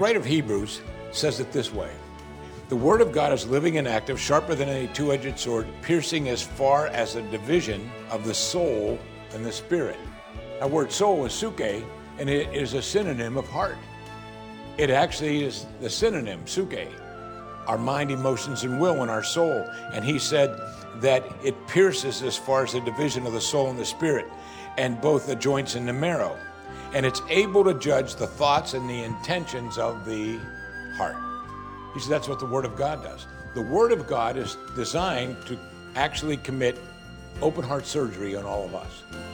writer of Hebrews says it this way: the word of God is living and active, sharper than any two-edged sword, piercing as far as the division of the soul and the spirit. That word soul is suke, and it is a synonym of heart. It actually is the synonym, suke, our mind, emotions, and will, and our soul. And he said that it pierces as far as the division of the soul and the spirit, and both the joints and the marrow. And it's able to judge the thoughts and the intentions of the heart. He said that's what the Word of God does. The Word of God is designed to actually commit open heart surgery on all of us.